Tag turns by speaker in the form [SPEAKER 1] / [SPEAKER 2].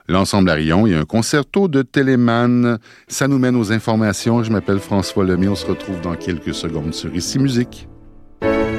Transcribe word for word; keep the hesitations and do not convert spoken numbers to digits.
[SPEAKER 1] l'ensemble Arion et un concerto de Telemann. Ça nous mène aux informations. Je m'appelle François Lemay. On se retrouve dans quelques secondes sur Ici Musique.